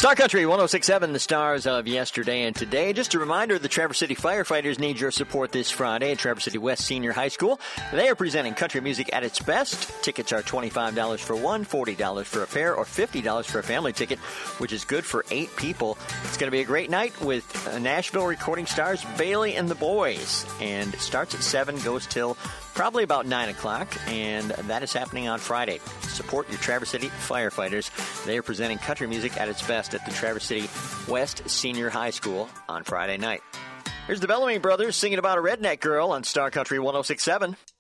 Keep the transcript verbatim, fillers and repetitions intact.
Star Country one oh six point seven, the stars of yesterday and today. Just a reminder, the Traverse City Firefighters need your support this Friday at Traverse City West Senior High School. They are presenting country music at its best. Tickets are twenty-five dollars for one, forty dollars for a pair, or fifty dollars for a family ticket, which is good for eight people. It's going to be a great night with uh, Nashville recording stars Bailey and the Boys. And starts at seven, goes till probably about nine o'clock, and that is happening on Friday. Support your Traverse City Firefighters. They are presenting country music at its best at the Traverse City West Senior High School on Friday night. Here's the Bellamy Brothers singing about a redneck girl on Star Country one oh six point seven.